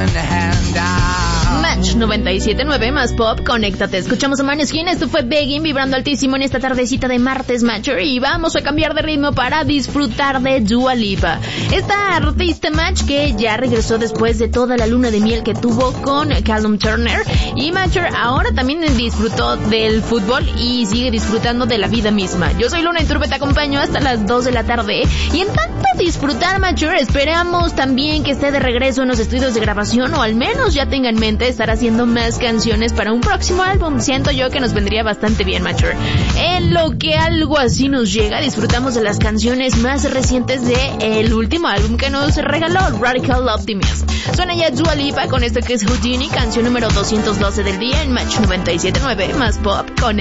Match 97.9 más pop, conéctate. Escuchamos a Maneskin, esto fue Begging, vibrando altísimo en esta tardecita de martes Matcher, y vamos a cambiar de ritmo para disfrutar de Dua Lipa. Esta artista Match que ya regresó después de toda la luna de miel que tuvo con Callum Turner, y Matcher ahora también disfrutó del fútbol y sigue disfrutando de la vida misma. Yo soy Luna Iturbe, te acompaño hasta las 2 de la tarde, y en tanto disfrutar Matcher, esperamos también que esté de regreso en los estudios de grabación, o al menos ya tenga en mente estar haciendo más canciones para un próximo álbum. Siento yo que nos vendría bastante bien, Matcher. En lo que algo así nos llega, disfrutamos de las canciones más recientes de el último álbum que nos regaló, Radical Optimist. Suena ya Dua Lipa con esto que es Houdini, canción número 212 del día en Match 97.9 más pop con